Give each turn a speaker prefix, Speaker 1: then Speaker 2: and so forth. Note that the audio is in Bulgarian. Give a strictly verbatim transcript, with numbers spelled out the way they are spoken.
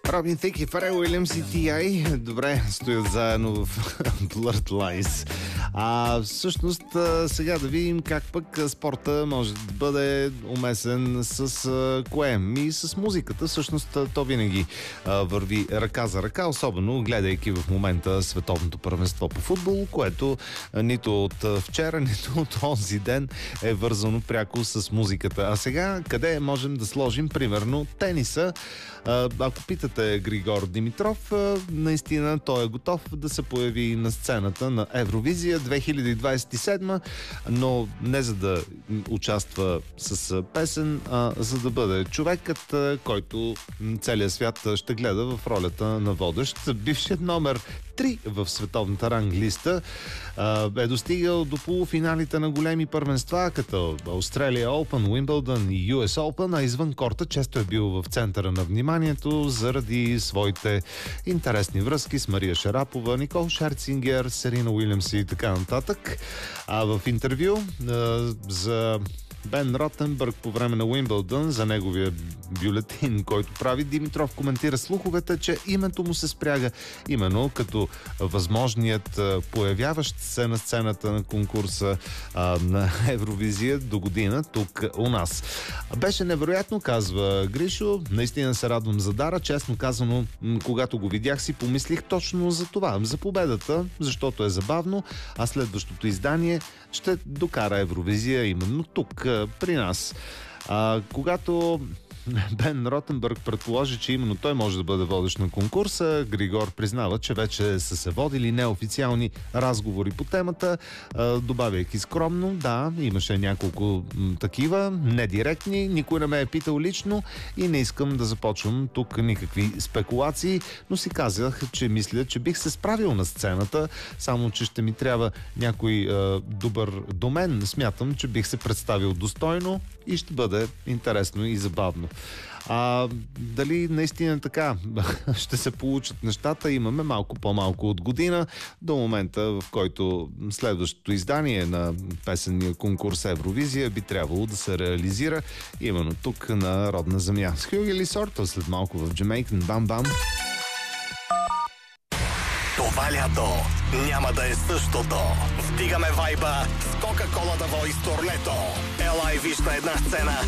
Speaker 1: Робин Тик и Фарел Уилямс и Ти Ай добре стоят заедно в Blurred Lines. А всъщност сега да видим как пък спорта може да бъде умесен с кое? Ми с музиката. Всъщност то винаги върви ръка за ръка, особено гледайки в момента световното първенство по футбол, което нито от вчера, нито от онзи ден е вързано пряко с музиката. А сега къде можем да сложим примерно тениса? Ако питате Григор Димитров, наистина той е готов да се появи на сцената на Евровизия две хиляди двадесет и седма, но не за да участва с песен, а за да бъде човекът, който целият свят ще гледа в ролята на водещ. Бившият номер три в световната ранглиста е достигал до полуфиналите на големи първенства, като Australia Open, Wimbledon и Ю Ес Open, а извън корта често е бил в центъра на вниманието заради своите интересни връзки с Мария Шарапова, Никол Шерцингер, Серина Уилямс и така нататък. А в интервю а, за Бен Ротенбърг по време на Уимбълдън, за неговия бюлетин, който прави, Димитров коментира слуховете, че името му се спряга именно като възможният появяващ се на сцената на конкурса а, на Евровизия до година тук у нас. Беше невероятно, казва Гришо. Наистина се радвам за дара. Честно казано, когато го видях, си помислих точно за това. За победата, защото е забавно, а следващото издание ще докара Евровизия именно тук, при нас. А, когато Бен Ротенбърг предположи, че именно той може да бъде водещ на конкурса, Григор признава, че вече са се водили неофициални разговори по темата, добавяйки скромно, да, имаше няколко такива, недиректни, никой не ме е питал лично и не искам да започвам тук никакви спекулации, но си казах, че мисля, че бих се справил на сцената, само че ще ми трябва някой е, добър домен. Смятам, че бих се представил достойно и ще бъде интересно и забавно. А дали наистина така ще се получат нещата, имаме малко по-малко от година до момента, в който следващото издание на песенния конкурс Евровизия би трябвало да се реализира именно тук на родна земя. С Хюгели Сорто след малко в Джамейкан. Бам-бам!
Speaker 2: Това лято няма да е същото. Вдигаме вайба с Кока-Кола да Voice турнето. Ела и виж на една сцена